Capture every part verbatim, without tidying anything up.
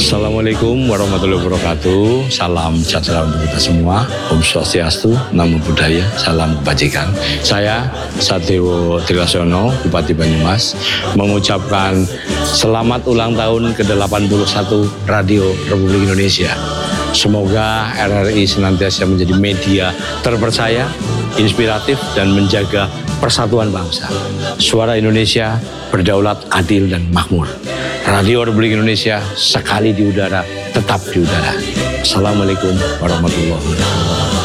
Assalamualaikum warahmatullahi wabarakatuh. Salam sejahtera untuk kita semua. Om Swastiastu, Namo Buddhaya, salam kebajikan. Saya Satrio Trilasono, Bupati Banyumas, mengucapkan selamat ulang tahun ke delapan puluh satu Radio Republik Indonesia. Semoga R R I senantiasa menjadi media terpercaya, inspiratif, dan menjaga persatuan bangsa. Suara Indonesia berdaulat, adil, dan makmur. Radio Republik Indonesia sekali di udara, tetap di udara. Assalamualaikum warahmatullahi wabarakatuh.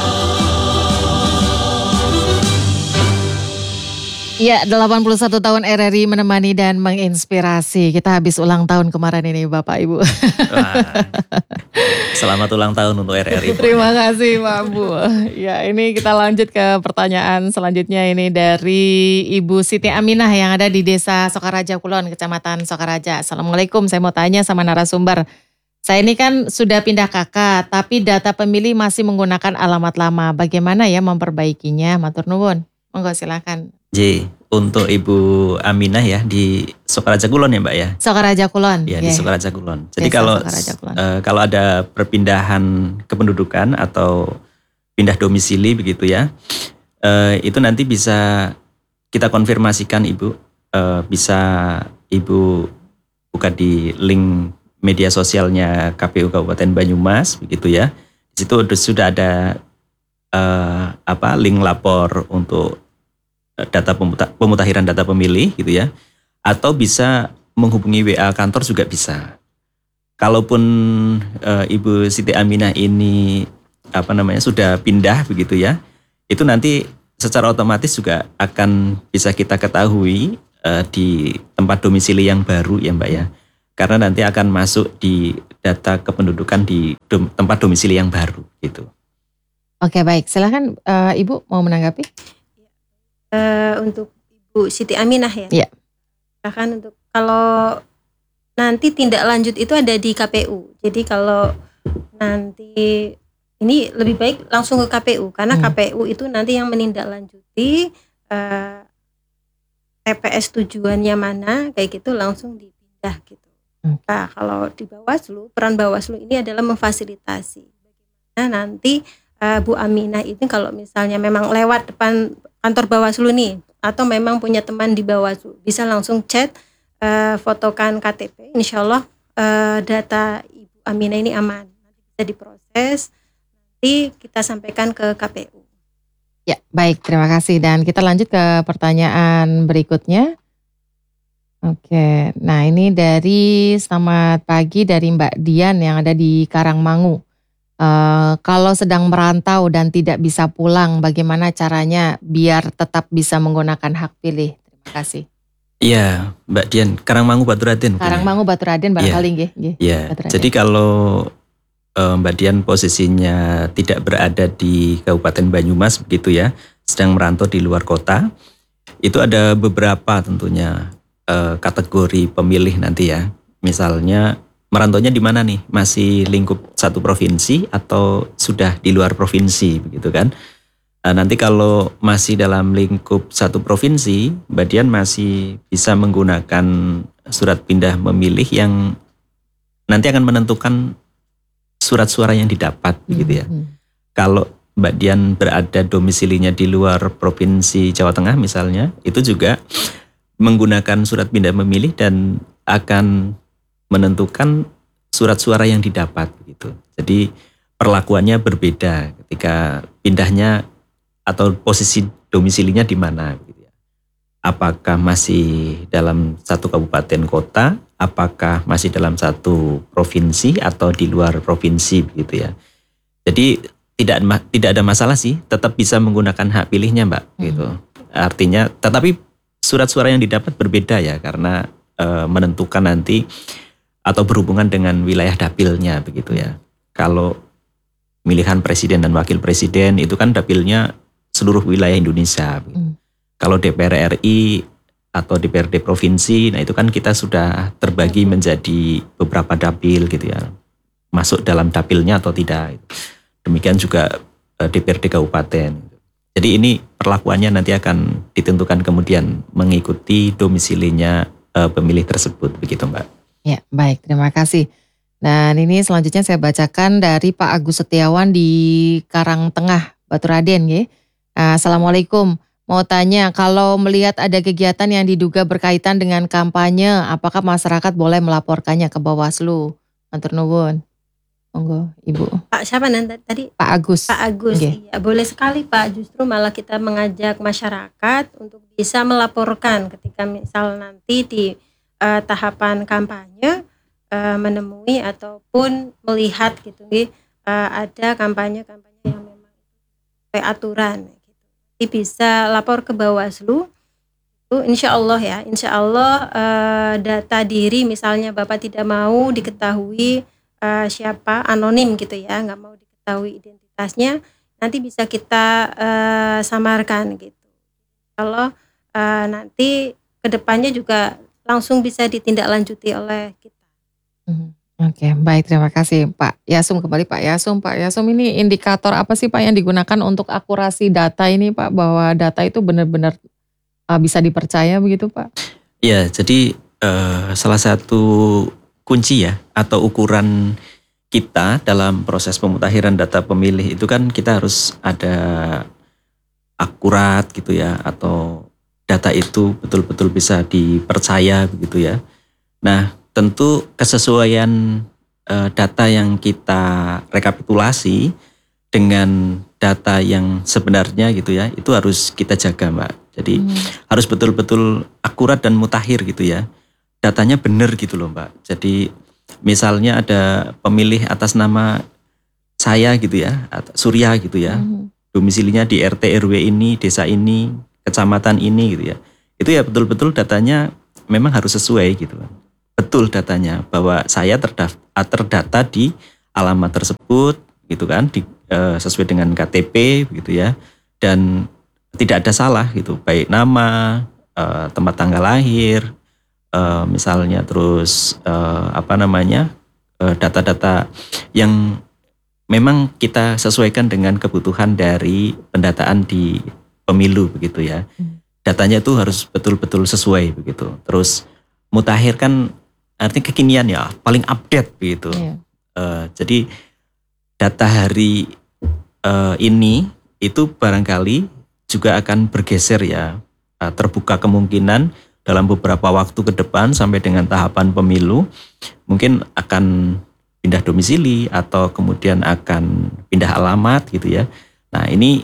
Ya, delapan puluh satu tahun R R I menemani dan menginspirasi. Kita habis ulang tahun kemarin ini Bapak Ibu. Wah, selamat ulang tahun untuk R R I. Terima kasih Pak Bu. Ya, ini kita lanjut ke pertanyaan selanjutnya ini dari Ibu Siti Aminah yang ada di Desa Sokaraja Kulon, Kecamatan Sokaraja. Assalamualaikum, saya mau tanya sama narasumber. Saya ini kan sudah pindah K K, tapi data pemilih masih menggunakan alamat lama. Bagaimana ya memperbaikinya? Matur nuwun. Monggo silakan. J, untuk Ibu Aminah ya di Sokaraja Kulon ya Mbak ya? Sokaraja Kulon. Ya, yeah. Di Sokaraja Kulon. Jadi Desa kalau Kulon. uh, kalau ada perpindahan kependudukan atau pindah domisili begitu ya, uh, itu nanti bisa kita konfirmasikan Ibu, uh, bisa Ibu buka di link media sosialnya K P U Kabupaten Banyumas begitu ya. Di situ sudah ada uh, apa link lapor untuk data pemuta- pemutakhiran data pemilih gitu ya, atau bisa menghubungi W A kantor juga bisa. Kalaupun e, Ibu Siti Aminah ini apa namanya sudah pindah begitu ya, itu nanti secara otomatis juga akan bisa kita ketahui e, di tempat domisili yang baru ya Mbak ya, karena nanti akan masuk di data kependudukan di dom- tempat domisili yang baru gitu. Oke baik, silakan uh, Ibu mau menanggapi. Uh, untuk Ibu Siti Aminah ya. Iya. Bahkan untuk kalau nanti tindak lanjut itu ada di K P U. Jadi kalau nanti ini lebih baik langsung ke K P U karena hmm. K P U itu nanti yang menindaklanjuti uh, T P S tujuannya mana kayak gitu langsung dipindah gitu. Hmm. Nah kalau di Bawaslu, peran Bawaslu ini adalah memfasilitasi. Nah nanti uh, Bu Aminah itu kalau misalnya memang lewat depan kantor Bawaslu nih atau memang punya teman di Bawaslu bisa langsung chat uh, fotokan K T P, insya Allah uh, data Ibu Aminah ini aman, nanti bisa diproses, nanti kita sampaikan ke K P U. Ya baik, terima kasih dan kita lanjut ke pertanyaan berikutnya. Oke, nah ini dari selamat pagi dari Mbak Dian yang ada di Karangmangu. Uh, kalau sedang merantau dan tidak bisa pulang, bagaimana caranya biar tetap bisa menggunakan hak pilih? Terima kasih. Iya, Mbak Dian, Karangmangu Baturaden. Karangmangu Baturaden barangkali nggih. Iya. Jadi kalau uh, Mbak Dian posisinya tidak berada di Kabupaten Banyumas begitu ya, sedang merantau di luar kota, itu ada beberapa tentunya uh, kategori pemilih nanti ya. Misalnya merantaunya di mana nih? Masih lingkup satu provinsi atau sudah di luar provinsi begitu kan? Nah, nanti kalau masih dalam lingkup satu provinsi, Mbak Dian masih bisa menggunakan surat pindah memilih yang nanti akan menentukan surat suara yang didapat begitu ya. Hmm. Kalau Mbak Dian berada domisilinya di luar provinsi Jawa Tengah misalnya, itu juga menggunakan surat pindah memilih dan akan menentukan surat suara yang didapat gitu. Jadi perlakuannya berbeda ketika pindahnya atau posisi domisilinya di mana gitu ya. Apakah masih dalam satu kabupaten kota, apakah masih dalam satu provinsi atau di luar provinsi begitu ya. Jadi tidak tidak ada masalah sih, tetap bisa menggunakan hak pilihnya Mbak hmm. gitu. Artinya tetapi surat suara yang didapat berbeda ya karena e, menentukan nanti atau berhubungan dengan wilayah dapilnya begitu ya. Kalau pemilihan presiden dan wakil presiden itu kan dapilnya seluruh wilayah Indonesia. Hmm. Kalau D P R R I atau D P R D provinsi, nah itu kan kita sudah terbagi menjadi beberapa dapil gitu ya. Masuk dalam dapilnya atau tidak. Demikian juga D P R D kabupaten. Jadi ini perlakuannya nanti akan ditentukan kemudian mengikuti domisilinya pemilih tersebut begitu Mbak. Ya, baik. Terima kasih. Dan ini selanjutnya saya bacakan dari Pak Agus Setiawan di Karangtengah, Baturaden ya. Nah, Assalamualaikum. Mau tanya, kalau melihat ada kegiatan yang diduga berkaitan dengan kampanye, apakah masyarakat boleh melaporkannya ke Bawaslu? Matur nuwun. Monggo, Ibu. Pak siapa nanti tadi? Pak Agus. Pak Agus. Nggih. Iya, boleh sekali Pak. Justru malah kita mengajak masyarakat untuk bisa melaporkan ketika misal nanti di uh, tahapan kampanye uh, menemui ataupun melihat gitu nih uh, ada kampanye-kampanye yang memang sesuai aturan gitu. Jadi bisa lapor ke Bawaslu. Itu insya Allah ya, insya Allah uh, data diri misalnya Bapak tidak mau diketahui Uh, siapa anonim gitu ya, nggak mau diketahui identitasnya, nanti bisa kita uh, samarkan gitu. Kalau uh, nanti kedepannya juga langsung bisa ditindaklanjuti oleh kita. Hmm. Oke, baik, terima kasih Pak Yasum. Kembali Pak Yasum. Pak Yasum, ini indikator apa sih Pak yang digunakan untuk akurasi data ini Pak, bahwa data itu benar-benar uh, bisa dipercaya begitu Pak? Ya, jadi uh, salah satu kunci ya atau ukuran kita dalam proses pemutakhiran data pemilih itu kan kita harus ada akurat gitu ya, atau data itu betul-betul bisa dipercaya begitu ya. Nah, tentu kesesuaian uh, data yang kita rekapitulasi dengan data yang sebenarnya gitu ya, itu harus kita jaga Mbak. Jadi hmm. harus betul-betul akurat dan mutakhir gitu ya. Datanya benar gitu loh Mbak. Jadi misalnya ada pemilih atas nama saya gitu ya, Surya gitu ya, mm-hmm. domisilinya di R T R W ini, desa ini, kecamatan ini gitu ya. Itu ya betul-betul datanya memang harus sesuai gitu. Betul datanya bahwa saya terdaftar, terdata di alamat tersebut gitu kan, di, e, sesuai dengan K T P gitu ya. Dan tidak ada salah gitu, baik nama, e, tempat tanggal lahir, Uh, misalnya terus uh, apa namanya uh, data-data yang memang kita sesuaikan dengan kebutuhan dari pendataan di pemilu begitu ya. Datanya itu harus betul-betul sesuai begitu. Terus mutakhir kan artinya kekinian ya, paling update begitu. Yeah. Uh, jadi data hari uh, ini itu barangkali juga akan bergeser ya, uh, terbuka kemungkinan dalam beberapa waktu ke depan sampai dengan tahapan pemilu mungkin akan pindah domisili atau kemudian akan pindah alamat gitu ya. Nah ini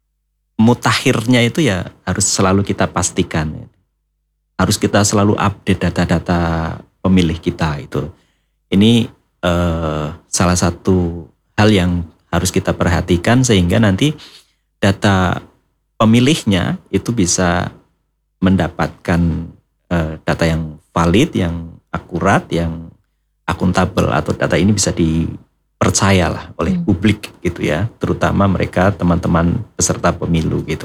mutakhirnya itu ya harus selalu kita pastikan. Harus kita selalu update data-data pemilih kita itu. Ini eh, salah satu hal yang harus kita perhatikan sehingga nanti data pemilihnya itu bisa mendapatkan uh, data yang valid, yang akurat, yang akuntabel, atau data ini bisa dipercaya lah oleh hmm. publik gitu ya, terutama mereka teman-teman peserta pemilu gitu.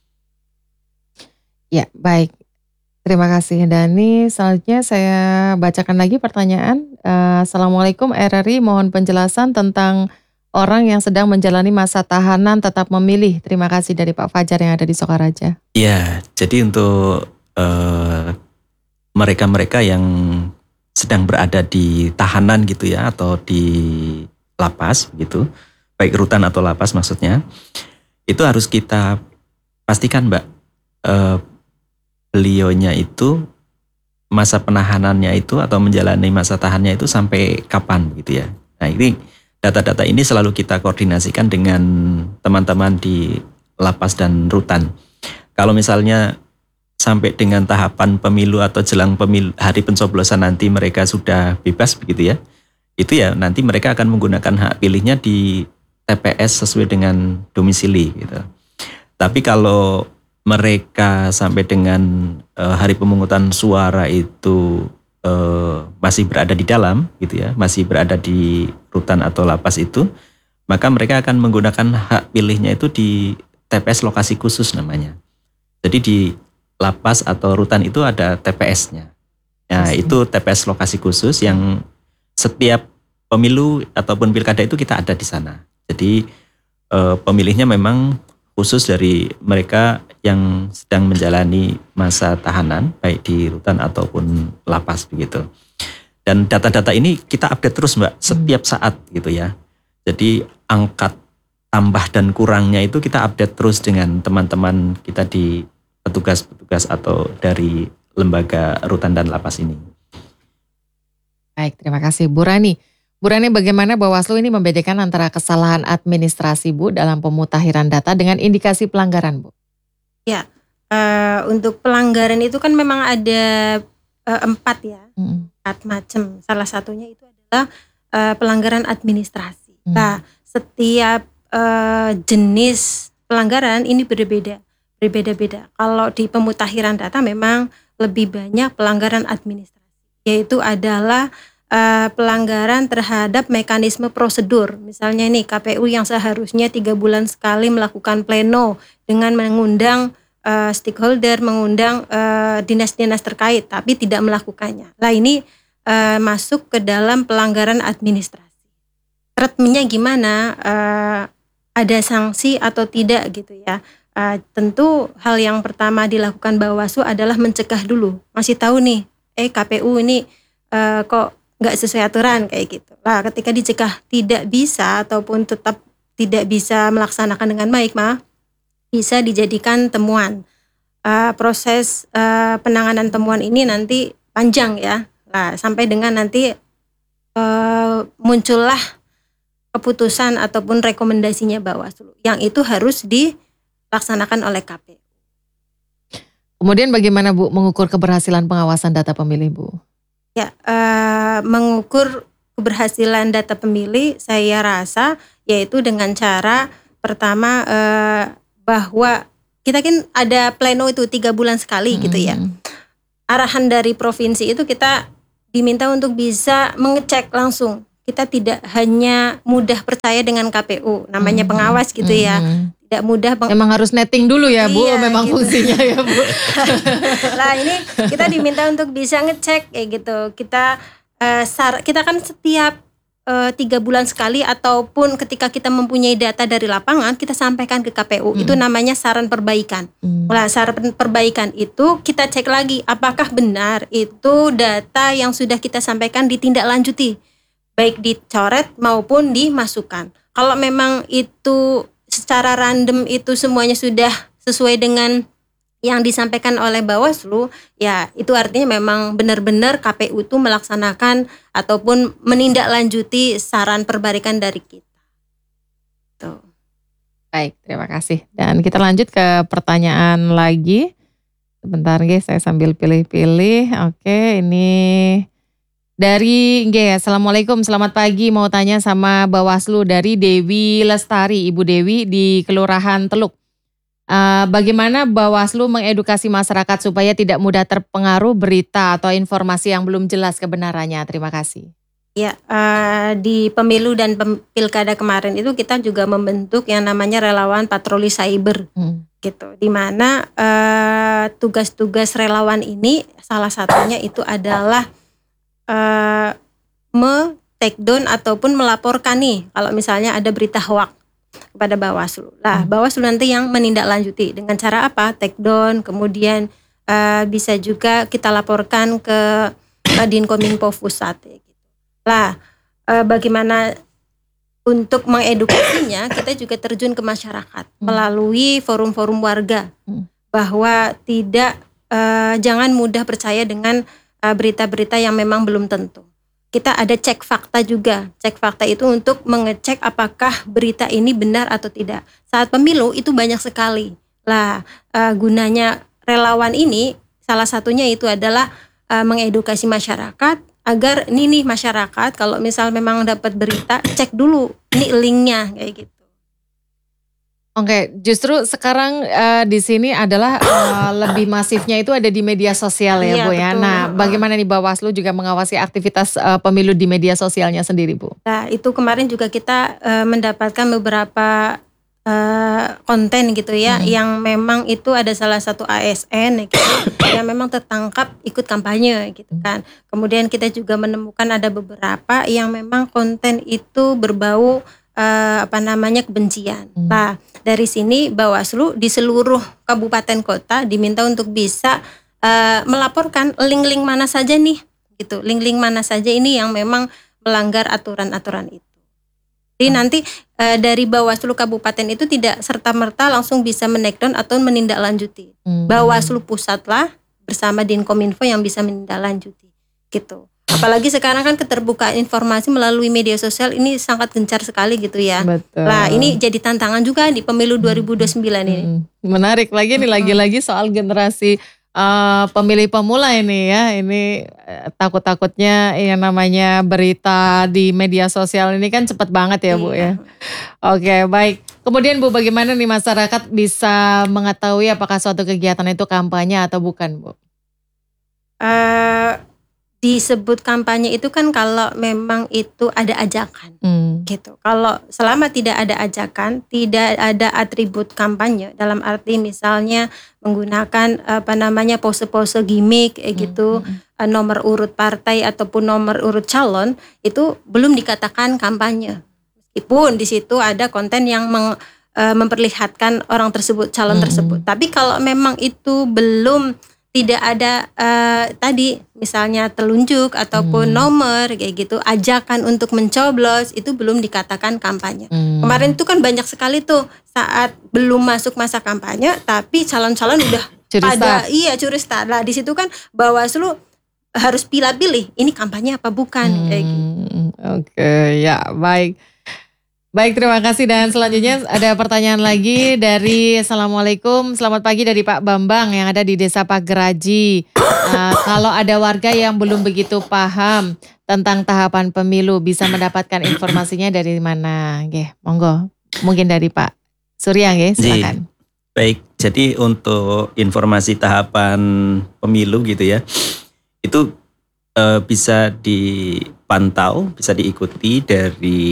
Ya baik, terima kasih Dhani. Selanjutnya saya bacakan lagi pertanyaan. Uh, Assalamualaikum R R I, mohon penjelasan tentang orang yang sedang menjalani masa tahanan tetap memilih. Terima kasih dari Pak Fajar yang ada di Sokaraja. Ya, jadi untuk uh, mereka-mereka yang sedang berada di tahanan gitu ya, atau di lapas gitu, baik rutan atau lapas maksudnya, itu harus kita pastikan Mbak, uh, beliaunya itu masa penahanannya itu atau menjalani masa tahannya itu sampai kapan gitu ya. Nah ini data-data ini selalu kita koordinasikan dengan teman-teman di lapas dan rutan. Kalau misalnya sampai dengan tahapan pemilu atau jelang pemilu, hari pencoblosan nanti mereka sudah bebas begitu ya, itu ya nanti mereka akan menggunakan hak pilihnya di T P S sesuai dengan domisili gitu. Tapi kalau mereka sampai dengan uh, hari pemungutan suara itu Uh, masih berada di dalam gitu ya, masih berada di rutan atau lapas itu, maka mereka akan menggunakan hak pilihnya itu di T P S lokasi khusus namanya. Jadi di lapas atau rutan itu ada T P S-nya. Nah, itu T P S lokasi khusus yang setiap pemilu ataupun pilkada itu kita ada di sana. Jadi uh, pemilihnya memang khusus dari mereka yang sedang menjalani masa tahanan baik di rutan ataupun lapas begitu. Dan data-data ini kita update terus Mbak, setiap saat gitu ya. Jadi angka tambah dan kurangnya itu kita update terus dengan teman-teman kita di petugas-petugas atau dari lembaga rutan dan lapas ini. Baik, terima kasih Bu Rani. Bu Rani, bagaimana Bawaslu ini membedakan antara kesalahan administrasi Bu dalam pemutahiran data dengan indikasi pelanggaran Bu? Ya, uh, untuk pelanggaran itu kan memang ada uh, empat ya, hmm. empat macam. Salah satunya itu adalah uh, pelanggaran administrasi. Hmm. Nah, setiap uh, jenis pelanggaran ini berbeda, berbeda-beda. Kalau di pemutahiran data memang lebih banyak pelanggaran administrasi, yaitu adalah Uh, pelanggaran terhadap mekanisme prosedur. Misalnya nih K P U yang seharusnya tiga bulan sekali melakukan pleno dengan mengundang uh, stakeholder, mengundang uh, dinas-dinas terkait, tapi tidak melakukannya. Nah ini uh, masuk ke dalam pelanggaran administrasi. Treatmentnya gimana? Uh, ada sanksi atau tidak gitu ya? Uh, tentu hal yang pertama dilakukan Bawaslu adalah mencegah dulu. Masih tahu nih, eh K P U ini uh, kok nggak sesuai aturan kayak gitu. Nah, ketika dicegah tidak bisa ataupun tetap tidak bisa melaksanakan dengan baik, mah bisa dijadikan temuan. Uh, proses uh, penanganan temuan ini nanti panjang ya. Nah, sampai dengan nanti uh, muncullah keputusan ataupun rekomendasinya Bawaslu. Yang itu harus dilaksanakan oleh K P U. Kemudian bagaimana Bu mengukur keberhasilan pengawasan data pemilih Bu? Ya, uh, mengukur keberhasilan data pemilih saya rasa yaitu dengan cara pertama uh, bahwa kita kan ada pleno itu tiga bulan sekali hmm. gitu ya. Arahan dari provinsi itu kita diminta untuk bisa mengecek langsung. Kita tidak hanya mudah percaya dengan K P U, namanya hmm. pengawas gitu ya. Hmm. Tidak mudah. Peng- memang harus netting dulu ya Bu, iya, memang gitu. Fungsinya ya Bu. Nah ini kita diminta untuk bisa ngecek kayak gitu. Kita uh, sar- kita kan setiap uh, tiga bulan sekali ataupun ketika kita mempunyai data dari lapangan kita sampaikan ke K P U. Hmm. Itu namanya saran perbaikan. Hmm. Nah saran perbaikan itu kita cek lagi apakah benar itu data yang sudah kita sampaikan ditindaklanjuti, baik dicoret maupun dimasukkan. Kalau memang itu secara random itu semuanya sudah sesuai dengan yang disampaikan oleh Bawaslu, ya itu artinya memang benar-benar K P U itu melaksanakan ataupun menindaklanjuti saran perbaikan dari kita. Tuh. Baik, terima kasih. Dan kita lanjut ke pertanyaan lagi. Sebentar guys, saya sambil pilih-pilih. Oke, ini dari G, Assalamualaikum, selamat pagi. Mau tanya sama Bawaslu dari Dewi Lestari, Ibu Dewi di Kelurahan Teluk. Uh, bagaimana Bawaslu mengedukasi masyarakat supaya tidak mudah terpengaruh berita atau informasi yang belum jelas kebenarannya? Terima kasih. Ya, uh, di pemilu dan pem- pilkada kemarin itu kita juga membentuk yang namanya relawan patroli cyber, hmm. gitu. Di mana uh, tugas-tugas relawan ini salah satunya itu adalah Uh, me-take down ataupun melaporkan nih kalau misalnya ada berita hoax kepada Bawaslu. Lah, Bawaslu nanti yang menindaklanjuti dengan cara apa? Take down, kemudian uh, bisa juga kita laporkan ke uh, Dinkominfo Pusat. Gitu. Lah, uh, bagaimana untuk mengedukasinya? Kita juga terjun ke masyarakat melalui forum-forum warga bahwa tidak uh, jangan mudah percaya dengan berita-berita yang memang belum tentu. Kita ada cek fakta juga. Cek fakta itu untuk mengecek apakah berita ini benar atau tidak. Saat pemilu itu banyak sekali. Lah, uh, gunanya relawan ini salah satunya itu adalah uh, mengedukasi masyarakat agar ini nih masyarakat kalau misal memang dapat berita cek dulu ini linknya kayak gitu. Oke, justru sekarang uh, di sini adalah uh, lebih masifnya itu ada di media sosial ya, iya, Bu ya. Betul. Nah, bagaimana nih Bawaslu juga mengawasi aktivitas uh, pemilu di media sosialnya sendiri, Bu? Nah, itu kemarin juga kita uh, mendapatkan beberapa uh, konten gitu ya, hmm. yang memang itu ada salah satu A S N gitu, yang memang tertangkap ikut kampanye gitu kan. Kemudian kita juga menemukan ada beberapa yang memang konten itu berbau Uh, apa namanya kebencian. Hmm. Nah, dari sini Bawaslu di seluruh kabupaten kota diminta untuk bisa uh, melaporkan link-link mana saja nih gitu. Link-link mana saja ini yang memang melanggar aturan-aturan itu. Jadi hmm. nanti e, dari Bawaslu Kabupaten itu tidak serta-merta langsung bisa menekdown atau menindaklanjuti. Hmm. Bawaslu Pusat lah bersama Dinkominfo yang bisa menindaklanjuti gitu. Apalagi sekarang kan keterbukaan informasi melalui media sosial ini sangat gencar sekali gitu ya. Betul. Nah ini jadi tantangan juga di pemilu dua ribu dua puluh sembilan ini. Menarik lagi nih, lagi-lagi soal generasi uh, pemilih pemula ini ya. Ini uh, takut-takutnya yang namanya berita di media sosial ini kan cepat banget ya Bu ya. Oke, baik. Kemudian Bu, bagaimana nih masyarakat bisa mengetahui apakah suatu kegiatan itu kampanye atau bukan Bu? Uh, disebut kampanye itu kan kalau memang itu ada ajakan hmm. gitu. Kalau selama tidak ada ajakan, tidak ada atribut kampanye dalam arti misalnya menggunakan apa namanya pose-pose gimmick eh, gitu, hmm. nomor urut partai ataupun nomor urut calon, itu belum dikatakan kampanye. Meskipun di situ ada konten yang meng, uh, memperlihatkan orang tersebut, calon hmm. tersebut. Tapi kalau memang itu belum tidak ada uh, tadi misalnya telunjuk ataupun hmm. nomor kayak gitu, ajakan untuk mencoblos, itu belum dikatakan kampanye. Hmm. Kemarin itu kan banyak sekali tuh saat belum masuk masa kampanye tapi calon-calon udah curi pada start. Iya curi start. Lah di situ kan Bawaslu harus pilih-pilih ini kampanye apa bukan hmm. kayak gitu. Oke, okay, ya baik. Baik, terima kasih. Dan selanjutnya ada pertanyaan lagi dari Assalamualaikum, selamat pagi dari Pak Bambang yang ada di Desa Pageraji. Uh, kalau ada warga yang belum begitu paham tentang tahapan pemilu, bisa mendapatkan informasinya dari mana? Oke, monggo. Mungkin dari Pak Surya, ya, silakan. Baik, jadi untuk informasi tahapan pemilu gitu ya, itu uh, bisa dipantau, bisa diikuti dari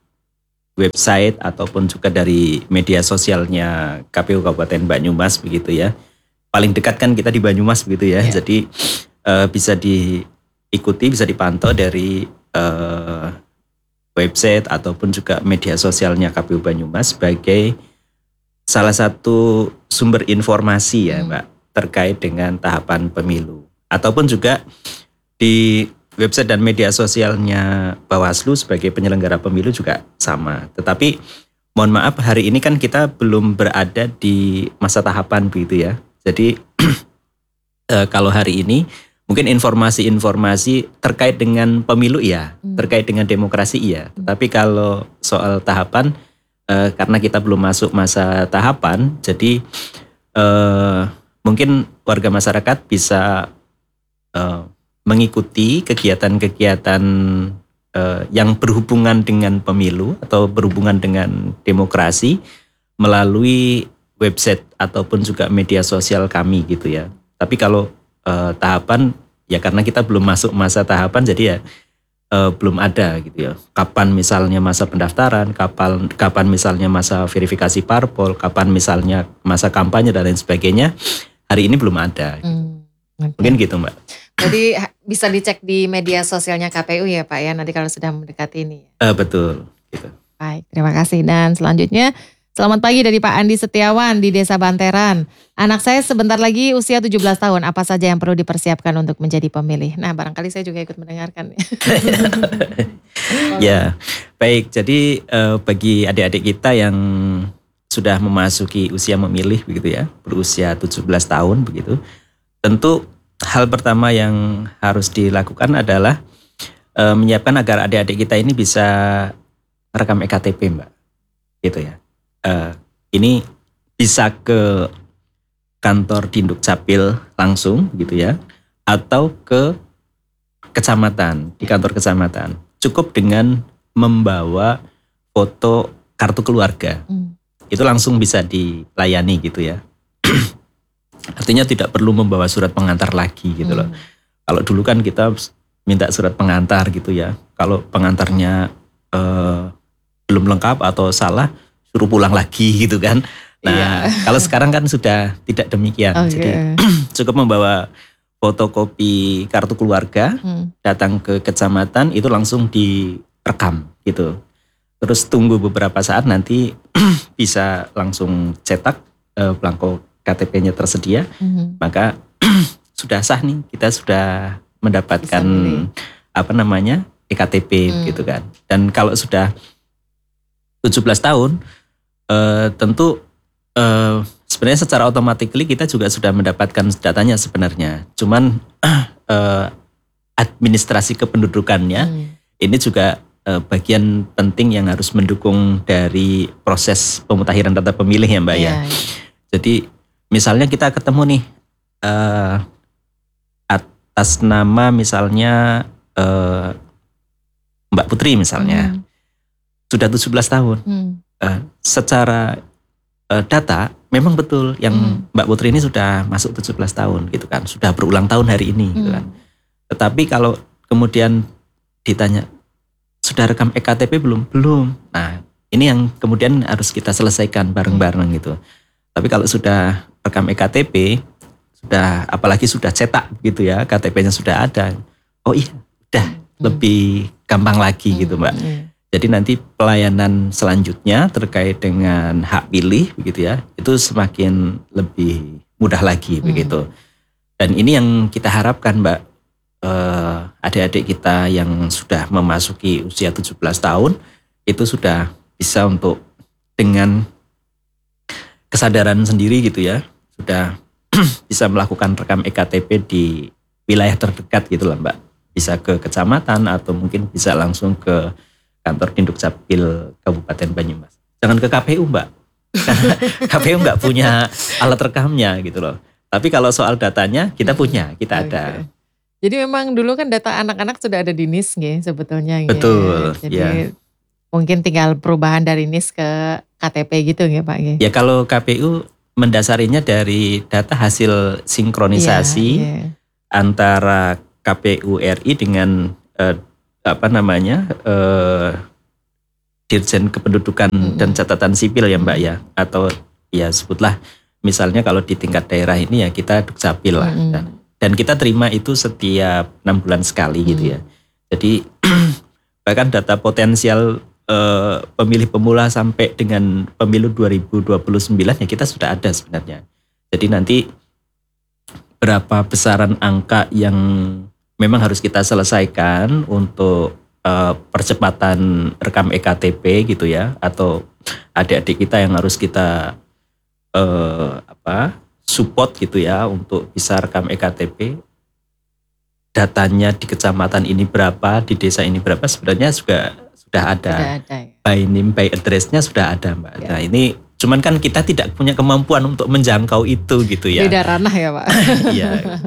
website ataupun juga dari media sosialnya K P U Kabupaten Banyumas begitu ya. Paling dekat kan kita di Banyumas begitu ya. Yeah. Jadi uh, bisa diikuti, bisa dipantau dari uh, website ataupun juga media sosialnya K P U Banyumas sebagai salah satu sumber informasi ya hmm. Mbak terkait dengan tahapan pemilu. Ataupun juga di website dan media sosialnya Bawaslu sebagai penyelenggara pemilu juga sama. Tetapi mohon maaf hari ini kan kita belum berada di masa tahapan begitu ya. Jadi eh, kalau hari ini mungkin informasi-informasi terkait dengan pemilu iya, hmm. terkait dengan demokrasi iya. Tetapi kalau soal tahapan eh, karena kita belum masuk masa tahapan, jadi eh, mungkin warga masyarakat bisa eh, mengikuti kegiatan-kegiatan uh, yang berhubungan dengan pemilu atau berhubungan dengan demokrasi melalui website ataupun juga media sosial kami gitu ya. Tapi kalau uh, tahapan ya karena kita belum masuk masa tahapan jadi ya uh, belum ada gitu ya. Kapan misalnya masa pendaftaran, kapan kapan misalnya masa verifikasi parpol, kapan misalnya masa kampanye dan lain sebagainya, hari ini belum ada. Gitu. Hmm, okay. Mungkin gitu Mbak. Jadi bisa dicek di media sosialnya K P U ya Pak ya, nanti kalau sudah mendekati ini. Uh, betul. Gitu. Baik, terima kasih. Dan selanjutnya, selamat pagi dari Pak Andi Setiawan di Desa Banteran. Anak saya sebentar lagi usia tujuh belas tahun, apa saja yang perlu dipersiapkan untuk menjadi pemilih? Nah barangkali saya juga ikut mendengarkan. Ya, baik. Jadi uh, bagi adik-adik kita yang sudah memasuki usia memilih begitu ya, berusia tujuh belas tahun begitu, tentu hal pertama yang harus dilakukan adalah e, menyiapkan agar adik-adik kita ini bisa merekam E K T P Mbak, gitu ya. E, ini bisa ke kantor Dinduk Capil langsung gitu ya, atau ke kecamatan, di kantor kecamatan. Cukup dengan membawa foto kartu keluarga, hmm. itu langsung bisa dilayani gitu ya. Artinya tidak perlu membawa surat pengantar lagi gitu loh. Hmm. Kalau dulu kan kita minta surat pengantar gitu ya. Kalau pengantarnya eh, belum lengkap atau salah, suruh pulang lagi gitu kan. Nah yeah. Kalau sekarang kan sudah tidak demikian. Okay. Jadi cukup membawa fotokopi kartu keluarga, hmm. datang ke kecamatan itu langsung direkam gitu. Terus tunggu beberapa saat nanti bisa langsung cetak eh, belangko K T P-nya tersedia, mm-hmm. maka sudah sah nih, kita sudah mendapatkan apa namanya E K T P Hmm. gitu kan. Dan kalau sudah tujuh belas tahun eh, tentu eh, sebenarnya secara automatically kita juga sudah mendapatkan datanya sebenarnya. Cuman eh, administrasi kependudukannya Hmm. ini juga eh, bagian penting yang harus mendukung dari proses pemutakhiran data pemilih ya Mbak ya. Iya, iya. Jadi misalnya kita ketemu nih eh, atas nama misalnya eh, Mbak Putri misalnya Hmm. sudah tujuh belas tahun. Hmm. Eh, secara eh, data memang betul yang Hmm. Mbak Putri ini sudah masuk tujuh belas tahun gitu kan, sudah berulang tahun hari ini gitu kan. Hmm. Tetapi kalau kemudian ditanya sudah rekam E K T P belum? Belum. Nah, ini yang kemudian harus kita selesaikan bareng-bareng gitu. Tapi kalau sudah rekam E K T P, sudah apalagi sudah cetak gitu ya, K T P-nya sudah ada. Oh iya, udah lebih gampang lagi gitu, Mbak. Hmm. Jadi nanti pelayanan selanjutnya terkait dengan hak pilih begitu ya, itu semakin lebih mudah lagi Hmm. begitu. Dan ini yang kita harapkan Mbak, eh, adik-adik kita yang sudah memasuki usia tujuh belas tahun itu sudah bisa untuk dengan kesadaran sendiri gitu ya, sudah bisa melakukan rekam E K T P di wilayah terdekat gitu lah Mbak. Bisa ke kecamatan atau mungkin bisa langsung ke kantor Dindukcapil Kabupaten Banyumas. Jangan ke K P U Mbak, karena K P U nggak punya alat rekamnya gitu loh. Tapi kalau soal datanya kita punya, kita ada. Oke. Jadi memang dulu kan data anak-anak sudah ada di N I S nggih sebetulnya nggih. Betul, Jadi ya. mungkin tinggal perubahan dari N I S ke K T P gitu nggih Pak nggih. Ya kalau K P U mendasarinya dari data hasil sinkronisasi Iya, iya. antara K P U R I dengan eh, apa namanya eh, Dirjen Kependudukan Mm-mm. dan Catatan Sipil ya Mbak ya, atau ya sebutlah misalnya kalau di tingkat daerah ini ya kita Dukcapil lah. Mm-mm. Dan, dan kita terima itu setiap enam bulan sekali gitu ya. Jadi bahkan data potensial eh, pemilih pemula sampai dengan pemilu dua ribu dua puluh sembilan ya kita sudah ada sebenarnya. Jadi nanti berapa besaran angka yang memang harus kita selesaikan untuk eh, percepatan rekam E K T P gitu ya, atau adik-adik kita yang harus kita eh, apa support gitu ya untuk bisa rekam E K T P. Datanya di kecamatan ini berapa, di desa ini berapa, sebenarnya juga sudah ada. Sudah ada ya. By name, by address-nya sudah ada Mbak. Ya. Nah ini cuman kan kita tidak punya kemampuan untuk menjangkau itu gitu ya. Beda ranah ya Pak. Iya.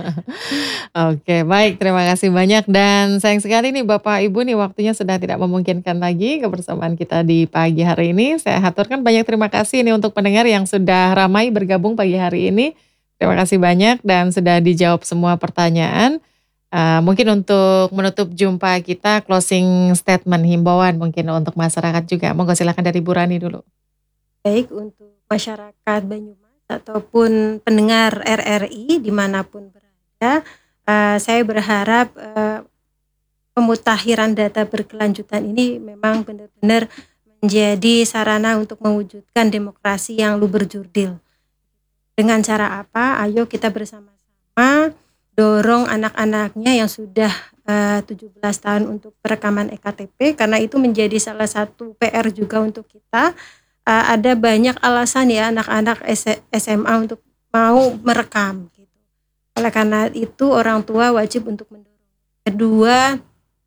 Oke baik, terima kasih banyak dan sayang sekali nih Bapak Ibu nih waktunya sudah tidak memungkinkan lagi kebersamaan kita di pagi hari ini. Saya haturkan banyak terima kasih nih untuk pendengar yang sudah ramai bergabung pagi hari ini. Terima kasih banyak dan sudah dijawab semua pertanyaan. Uh, mungkin untuk menutup jumpa kita closing statement himbauan mungkin untuk masyarakat juga. Monggo silakan dari Bu Rani dulu. Baik untuk masyarakat Banyumas ataupun pendengar R R I dimanapun berada, uh, saya berharap uh, pemutakhiran data berkelanjutan ini memang benar-benar menjadi sarana untuk mewujudkan demokrasi yang luber jurdil. Dengan cara apa? Ayo kita bersama-sama dorong anak-anaknya yang sudah uh, tujuh belas tahun untuk perekaman E K T P, karena itu menjadi salah satu P R juga untuk kita. Uh, ada banyak alasan ya anak-anak S M A untuk mau merekam gitu. Oleh karena itu orang tua wajib untuk mendorong. Kedua,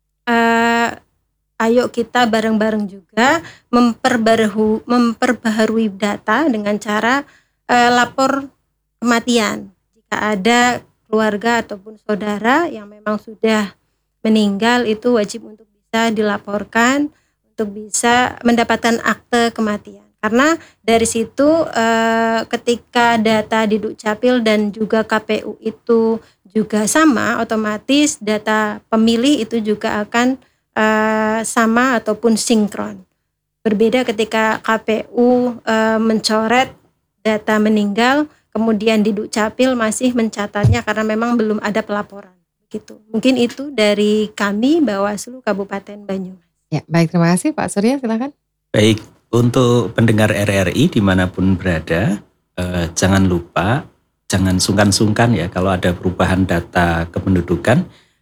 uh, ayo kita bareng-bareng juga memperbaharui, memperbaharui data dengan cara uh, lapor kematian. Jika ada keluarga ataupun saudara yang memang sudah meninggal, itu wajib untuk bisa dilaporkan untuk bisa mendapatkan akte kematian. Karena dari situ eh, ketika data di Dukcapil dan juga K P U itu juga sama, otomatis data pemilih itu juga akan eh, sama ataupun sinkron. Berbeda ketika K P U eh, mencoret data meninggal, kemudian di Dukcapil masih mencatatnya karena memang belum ada pelaporan. Gitu. Mungkin itu dari kami Bawaslu Kabupaten Banyumas. Ya, baik, terima kasih Pak Surya, silakan. Baik, untuk pendengar R R I dimanapun berada, eh, jangan lupa, jangan sungkan-sungkan ya kalau ada perubahan data kependudukan,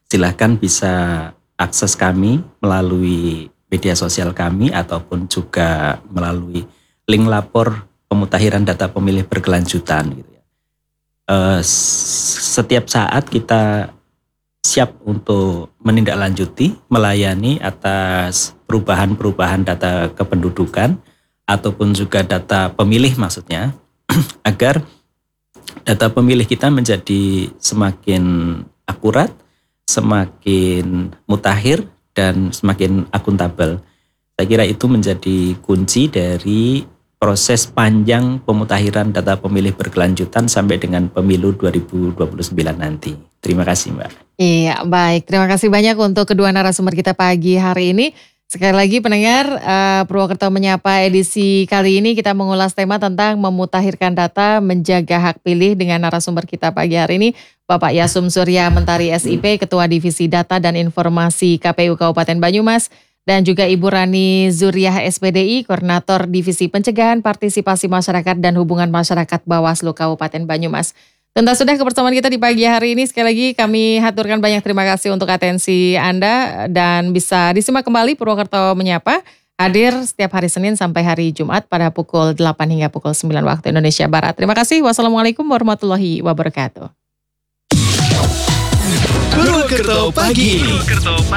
silahkan bisa akses kami melalui media sosial kami ataupun juga melalui link lapor pemutakhiran data pemilih berkelanjutan gitu ya. Uh, setiap saat kita siap untuk menindaklanjuti, melayani atas perubahan-perubahan data kependudukan ataupun juga data pemilih maksudnya, agar data pemilih kita menjadi semakin akurat, semakin mutakhir, dan semakin akuntabel. Saya kira itu menjadi kunci dari proses panjang pemutakhiran data pemilih berkelanjutan sampai dengan pemilu dua ribu dua puluh sembilan nanti. Terima kasih Mbak. Iya, baik. Terima kasih banyak untuk kedua narasumber kita pagi hari ini. Sekali lagi pendengar, uh, Purwokerto Menyapa edisi kali ini kita mengulas tema tentang memutakhirkan data, menjaga hak pilih dengan narasumber kita pagi hari ini, Bapak Yasum Surya Mentari S I P, Ketua Divisi Data dan Informasi K P U Kabupaten Banyumas, dan juga Ibu Rani Zuriah S P D I, Koordinator Divisi Pencegahan Partisipasi Masyarakat dan Hubungan Masyarakat Bawaslu Kabupaten Banyumas. Tuntas sudah kebersamaan kita di pagi hari ini. Sekali lagi kami haturkan banyak terima kasih untuk atensi Anda dan bisa disimak kembali Purwokerto Menyapa hadir setiap hari Senin sampai hari Jumat pada pukul delapan hingga pukul sembilan waktu Indonesia Barat. Terima kasih. Wassalamualaikum warahmatullahi wabarakatuh. Purwokerto Pagi.